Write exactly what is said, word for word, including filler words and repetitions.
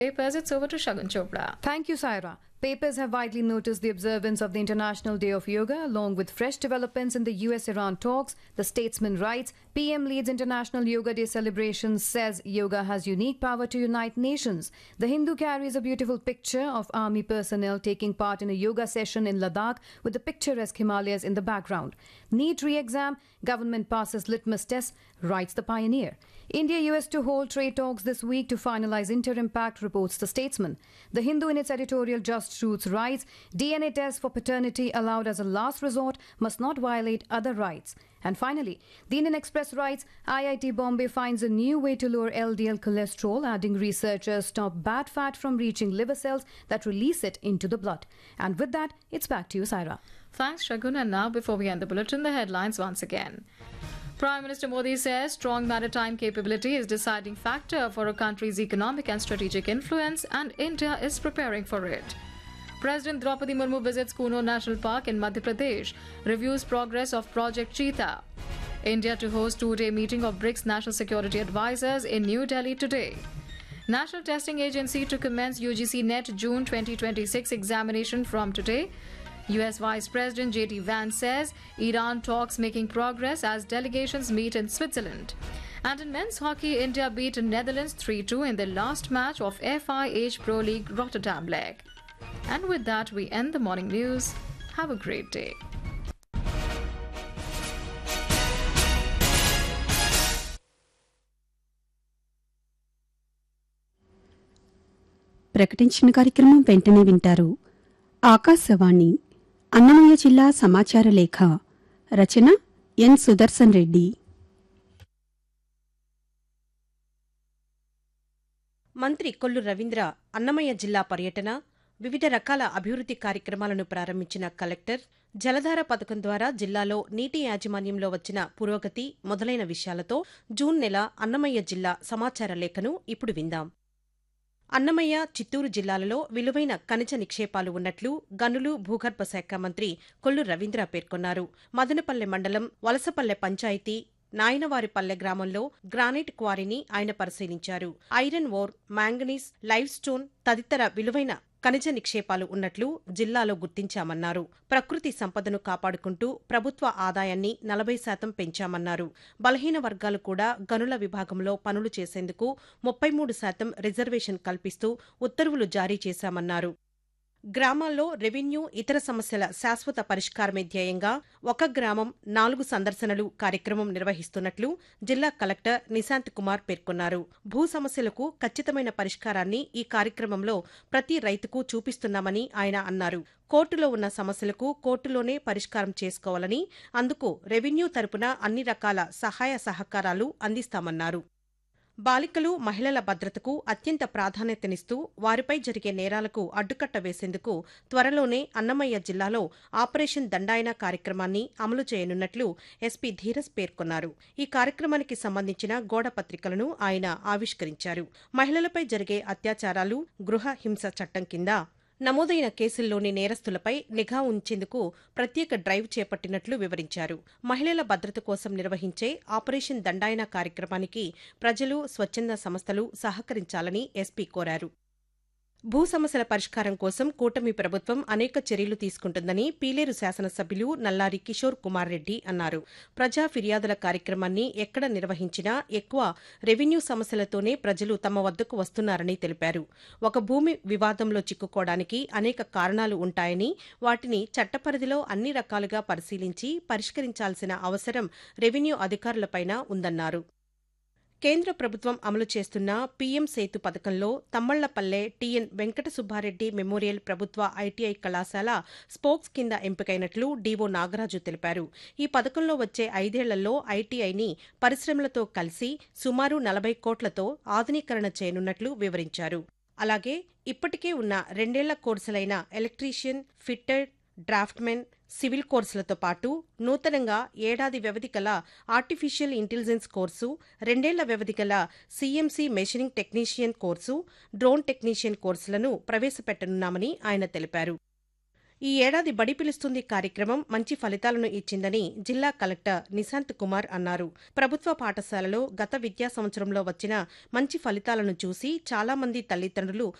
Papers, it's over to Shagun Chopra. Thank you, Saira. Papers have widely noticed the observance of the International Day of Yoga, along with fresh developments in the U S Iran talks. The Statesman writes, P M leads International Yoga Day celebrations, says yoga has unique power to unite nations. The Hindu carries a beautiful picture of army personnel taking part in a yoga session in Ladakh with the picturesque Himalayas in the background. NEET re-exam, government passes litmus test, writes the Pioneer. India U S to hold trade talks this week to finalize interim pact, reports the Statesman. The Hindu in its editorial Just Truths writes, D N A tests for paternity allowed as a last resort must not violate other rights. And finally, the Indian Express writes, I I T Bombay finds a new way to lower L D L cholesterol, adding researchers stop bad fat from reaching liver cells that release it into the blood. And with that, it's back to you, Saira. Thanks, Shagun. And now, before we end the bulletin, the headlines once again. Prime Minister Modi says strong maritime capability is deciding factor for a country's economic and strategic influence, and India is preparing for it. President Draupadi Murmu visits Kuno National Park in Madhya Pradesh, reviews progress of Project Cheetah. India to host two-day meeting of BRICS National Security Advisors in New Delhi today. National Testing Agency to commence U G C NET June twenty twenty-six examination from today. U S Vice President J D Vance says Iran talks making progress as delegations meet in Switzerland. And in men's hockey, India beat Netherlands three two in their last match of F I H Pro League Rotterdam leg. And with that, we end the morning news. Have a great day. ప్రకటించిన కార్యక్రమం వెంటనే వింటారు. ఆకాశవాణి అన్నమయ్య జిల్లా సమాచార లేఖ రచన ఎన్ సుదర్శన్ రెడ్డి. మంత్రి కొల్లు రవీంద్ర అన్నమయ్య జిల్లా పర్యటన, వివిధ రకాల అభివృద్ది కార్యక్రమాలను ప్రారంభించిన కలెక్టర్, జలధార పథకం ద్వారా జిల్లాలో నీటి యాజమాన్యంలో వచ్చిన పురోగతి మొదలైన విషయాలతో జూన్ నెల అన్నమయ్య జిల్లా సమాచార లేఖను ఇప్పుడు విందాం. అన్నమయ్య, చిత్తూరు జిల్లాలలో విలువైన ఖనిజ నిక్షేపాలు ఉన్నట్లు గనులు, భూగర్భ శాఖ మంత్రి కొల్లు రవీంద్ర పేర్కొన్నారు. మదనపల్లె మండలం వలసపల్లె పంచాయతీ నాయనవారిపల్లె గ్రామంలో గ్రానైట్ క్వారీని ఆయన పరిశీలించారు. Iron ore, manganese, live stone తదితర విలువైన ఖనిజ నిక్షేపాలు ఉన్నట్లు జిల్లాలో గుర్తించామన్నారు. ప్రకృతి సంపదను కాపాడుకుంటూ ప్రభుత్వ ఆదాయాన్ని నలభై శాతం పెంచామన్నారు. బలహీన వర్గాలు కూడా గనుల విభాగంలో పనులు చేసేందుకు ముప్పై మూడు శాతం రిజర్వేషన్ కల్పిస్తూ ఉత్తర్వులు జారీ చేశామన్నారు. గ్రామాల్లో రెవెన్యూ, ఇతర సమస్యల శాశ్వత పరిష్కారమే ధ్యేయంగా ఒక గ్రామం నాలుగు సందర్శనలు కార్యక్రమం నిర్వహిస్తున్నట్లు జిల్లా కలెక్టర్ నిశాంత్ కుమార్ పేర్కొన్నారు. భూ సమస్యలకు ఖచ్చితమైన పరిష్కారాన్ని ఈ కార్యక్రమంలో ప్రతి రైతుకు చూపిస్తున్నామని ఆయన అన్నారు. కోర్టులో ఉన్న సమస్యలకు కోర్టులోనే పరిష్కారం చేసుకోవాలని, అందుకు రెవెన్యూ తరపున అన్ని రకాల సహాయ సహకారాలు అందిస్తామన్నారు. బాలికలు, మహిళల భద్రతకు అత్యంత ప్రాధాన్యతనిస్తూ వారిపై జరిగే నేరాలకు అడ్డుకట్ట వేసేందుకు త్వరలోనే అన్నమయ్య జిల్లాలో ఆపరేషన్ దండాయన కార్యక్రమాన్ని అమలు చేయనున్నట్లు ఎస్పీ ధీరజ్ పేర్కొన్నారు. ఈ కార్యక్రమానికి సంబంధించిన గోడ పత్రికలను ఆయన ఆవిష్కరించారు. మహిళలపై జరిగే అత్యాచారాలు, గృహ హింస చట్టం కింద నమోదైన కేసుల్లోని నేరస్తులపై నిఘా ఉంచేందుకు ప్రత్యేక డ్రైవ్ చేపట్టినట్లు వివరించారు. మహిళల భద్రత కోసం నిర్వహించే ఆపరేషన్ దండాయన కార్యక్రమానికి ప్రజలు, స్వచ్ఛంద సంస్థలు సహకరించాలని ఎస్పీ కోరారు. భూ సమస్యల పరిష్కారం కోసం కూటమి ప్రభుత్వం అనేక చర్యలు తీసుకుంటుందని పీలేరు శాసనసభ్యులు నల్లారి కిషోర్ కుమార్ రెడ్డి అన్నారు. ప్రజా ఫిర్యాదుల కార్యక్రమాన్ని ఎక్కడ నిర్వహించినా ఎక్కువ రెవెన్యూ సమస్యలతోనే ప్రజలు తమ వద్దకు వస్తున్నారని తెలిపారు. ఒక భూమి వివాదంలో చిక్కుకోవడానికి అనేక కారణాలు ఉంటాయని, వాటిని చట్టపరిధిలో అన్ని రకాలుగా పరిశీలించి పరిష్కరించాల్సిన అవసరం రెవెన్యూ అధికారులపైన ఉందన్నారు. కేంద్ర ప్రభుత్వం అమలు చేస్తున్న పీఎం సేతు పథకంలో తమ్మళ్లపల్లె టీఎన్ వెంకట సుబ్బారెడ్డి మెమోరియల్ ప్రభుత్వ ఐటీఐ కళాశాల స్పోక్స్ కింద ఎంపికైనట్లు డీవో నాగరాజు తెలిపారు. ఈ పథకంలో వచ్చే ఐదేళ్లలో ఐటీఐని పరిశ్రమలతో కలిసి సుమారు నలభై కోట్లతో ఆధునీకరణ చేయనున్నట్లు వివరించారు. అలాగే ఇప్పటికే ఉన్న రెండేళ్ల కోర్సులైన ఎలక్ట్రీషియన్, ఫిట్టర్, డ్రాఫ్ట్మెన్, సివిల్ కోర్సులతో పాటు నూతనంగా ఏడాది వ్యవధి గల ఆర్టిఫిషియల్ ఇంటెలిజెన్స్ కోర్సు, రెండేళ్ల వ్యవధి గల CMC machining technician course, drone technician కోర్సులను ప్రవేశపెట్టనున్నామని ఆయన తెలిపారు. ఈ ఏడాది బడి పిలుస్తుంది కార్యక్రమం మంచి ఫలితాలను ఇచ్చిందని జిల్లా కలెక్టర్ నిశాంత్ కుమార్ అన్నారు. ప్రభుత్వ పాఠశాలలో గత విద్యా సంవత్సరంలో వచ్చిన మంచి ఫలితాలను చూసి చాలా మంది తల్లిదండ్రులు